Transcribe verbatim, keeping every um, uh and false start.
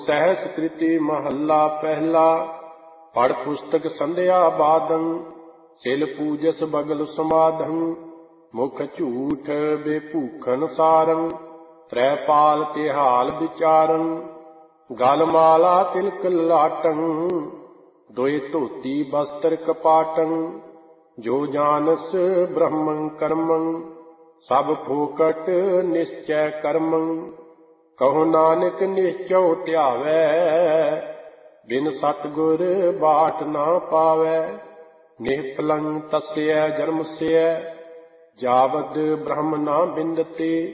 ਸਹਿਸ ਕ੍ਰਿਤੀ ਮਹੱਲਾ ਪਹਿਲਾ। ਪੜ ਪੁਸਤਕ ਸੰਧਿਆ ਬਾਦੰ, ਸਿਲ ਪੂਜਸ ਬਗਲ ਸਮਾਧੰ। ਮੁਖ ਝੂਠ ਬੇਭੂਖਨ ਸਾਰੰ, ਤ੍ਰੈ ਪਾਲ ਤਿਹਾਲ ਵਿਚਾਰੰ। ਗਲ ਮਾਲਾ ਤਿਲਕ ਲਾਟੰ, ਦੋਇ ਧੋਤੀ ਬਸਤਰ ਕਪਾਟੰ। ਜੋ ਜਾਨਸ ਬ੍ਰਹਮੰ ਕਰਮੰ, ਸਭ ਫੋਕਟ ਨਿਸ਼ਚੈ ਕਰਮੰ। ਕਹੋ ਨਾਨਕ ਨਿਸ਼ਚਉ ਧਿਆਵੈ, ਬਿਨ ਸਤਿਗੁਰ ਬਾਟ ਨਾ ਪਾਵੈ। ਨਿਹਪਲੰ ਤਸਯ ਜਨਮਸਯ, ਜਾਵਦ ਬ੍ਰਹਮ ਨਾ ਬਿੰਦਤੇ।